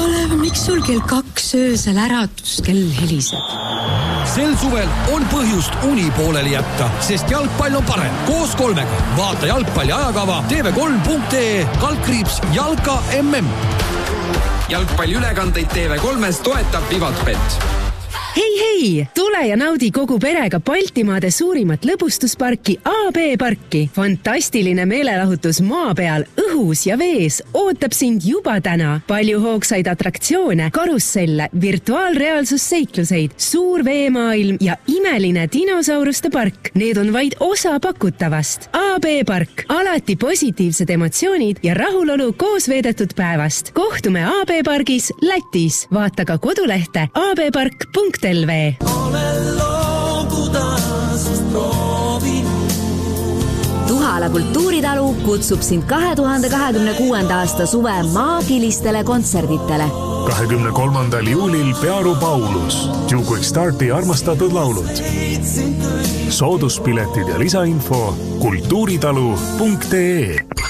Kalev, miks sul kell 2 öösel äratuskell heliseb? Sel suvel on põhjust uni pooleli jätta, sest jalgpall on parem. Koos 3-ga. Vaata jalgpalli ajakava tv3.ee/jalka MM. Jalgpalliülekandeid TV3-s toetab Vivatbet. Hei, tule ja naudi kogu perega Baltimaade suurimat lõbustusparki AB Parki. Fantastiline meelelahutus maa peal, õhus ja vees ootab sind juba täna. Palju hoogsaid atraktsioone, karusselle, virtuaalreaalsusseikluseid, suur veemaailm ja imeline dinosauruste park. Need on vaid osa pakutavast. AB Park, alati positiivsed emotsioonid ja rahulolu koos veedetud päevast. Kohtume AB Pargis Lätis. Vaata ka kodulehte abpark.lv. Tuhala kultuuritalu kutsub sind 2026. aasta suve maagilistele kontserditele. 23. juulil Pearu Paulus, Duke Starti armastatud laulud. Sooduspiletid ja lisainfo kultuuritalu.ee.